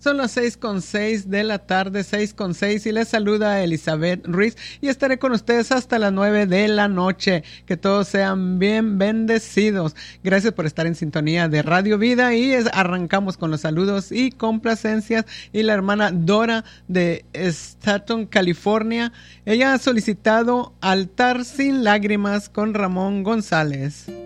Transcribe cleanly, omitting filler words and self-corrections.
Son las 6:06 de la tarde, 6:06, y les saluda Elizabeth Ruiz y estaré con ustedes hasta las 9 de la noche. Que todos sean bien bendecidos. Gracias por estar en sintonía de Radio Vida y arrancamos con los saludos y complacencias. Y la hermana Dora de Staton, California, ella ha solicitado Altar sin lágrimas con Ramón González.